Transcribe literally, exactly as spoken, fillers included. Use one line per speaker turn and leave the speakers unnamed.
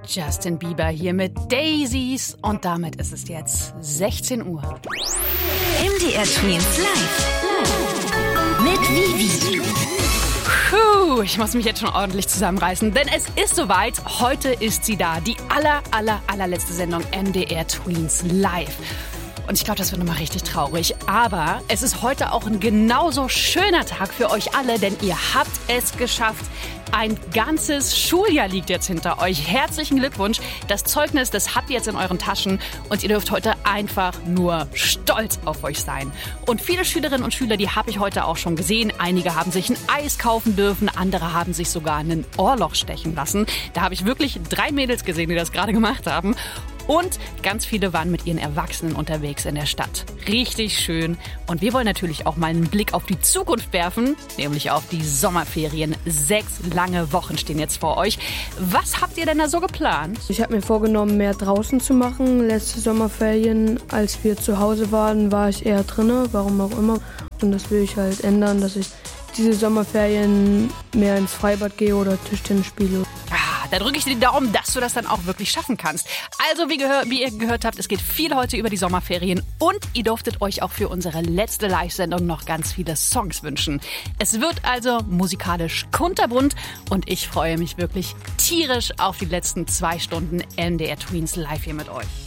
Justin Bieber hier mit Daisies und damit ist es jetzt sechzehn Uhr.
M D R Twins live mit Vivi.
Puh, ich muss mich jetzt schon ordentlich zusammenreißen, denn es ist soweit. Heute ist sie da, die aller, aller, allerletzte Sendung M D R Twins live. Und ich glaube, das wird nochmal richtig traurig. Aber es ist heute auch ein genauso schöner Tag für euch alle, denn ihr habt es geschafft. Ein ganzes Schuljahr liegt jetzt hinter euch. Herzlichen Glückwunsch. Das Zeugnis, das habt ihr jetzt in euren Taschen. Und ihr dürft heute einfach nur stolz auf euch sein. Und viele Schülerinnen und Schüler, die habe ich heute auch schon gesehen. Einige haben sich ein Eis kaufen dürfen. Andere haben sich sogar einen Ohrloch stechen lassen. Da habe ich wirklich drei Mädels gesehen, die das gerade gemacht haben. Und ganz viele waren mit ihren Erwachsenen unterwegs in der Stadt. Richtig schön. Und wir wollen natürlich auch mal einen Blick auf die Zukunft werfen, nämlich auf die Sommerferien. Sechs lange Wochen stehen jetzt vor euch. Was habt ihr denn da so geplant?
Ich habe mir vorgenommen, mehr draußen zu machen. Letzte Sommerferien, als wir zu Hause waren, war ich eher drinne, warum auch immer. Und das will ich halt ändern, dass ich diese Sommerferien mehr ins Freibad gehe oder Tischtennis spiele.
Da drücke ich dir die Daumen, dass du das dann auch wirklich schaffen kannst. Also, wie, gehör, wie ihr gehört habt, es geht viel heute über die Sommerferien und ihr durftet euch auch für unsere letzte Live-Sendung noch ganz viele Songs wünschen. Es wird also musikalisch kunterbunt und ich freue mich wirklich tierisch auf die letzten zwei Stunden M D R Twins live hier mit euch.